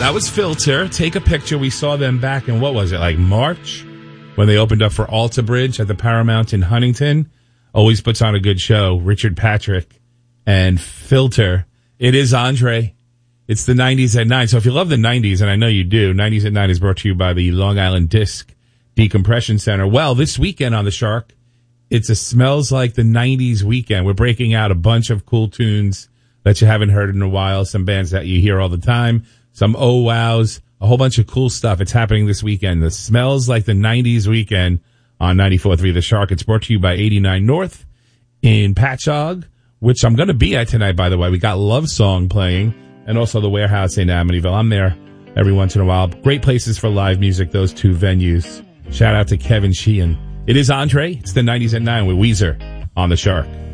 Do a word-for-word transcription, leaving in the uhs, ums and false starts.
That was Filter. Take a Picture. We saw them back in, what was it, like March? When they opened up for Alta Bridge at the Paramount in Huntington. Always puts on a good show. Richard Patrick and Filter. It is Andre. It's the nineties at nine. So if you love the nineties, and I know you do, nineties at nine is brought to you by the Long Island Disc Decompression Center. Well, this weekend on the Shark, it's a Smells Like the nineties weekend. We're breaking out a bunch of cool tunes that you haven't heard in a while, some bands that you hear all the time, some oh wows, a whole bunch of cool stuff. It's happening this weekend. The Smells Like the nineties weekend on ninety-four point three The Shark. It's brought to you by eighty-nine North in Patchogue, which I'm going to be at tonight, by the way. We got Love Song playing, and also the Warehouse in Amityville. I'm there every once in a while. Great places for live music, those two venues. Shout out to Kevin Sheehan. It is Andre. It's the nineties at nine with Weezer on the Shark.